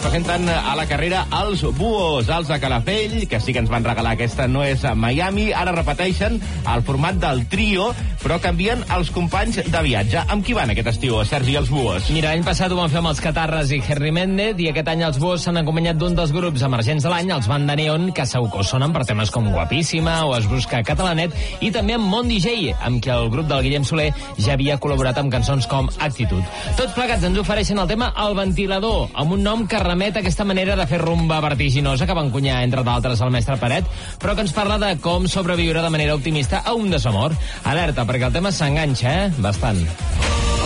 presenten a la carrera els Buhos, els de Calafell, que sí que ens van regalar aquesta No és Miami. Ara repeteixen el format del trio, però canvien els companys de viatge. Amb qui van aquest estiu, Sergi, els Buhos? Mira, l'any passat ho van fer amb els Catarres i Henry Méndez, i aquest any els Buhos s'han acompanyat d'un dels grups emergents de l'any, els Banda Neon, que segur que sonen per temes com Guapíssima o Es busca Catalanet, i també amb Mon DJ, amb qui el grup del Guillem Soler ja havia col·laborat amb cançons com Actitud. Tots plegats ens ofereixen el tema El Ventilador, amb un nom que remet a aquesta manera de fer rumba vertiginosa que va encunyar, entre d'altres, el mestre Peret, però que ens parla de com sobreviure de manera optimista a un desamor. Alerta, perquè el tema s'enganxa, bastant.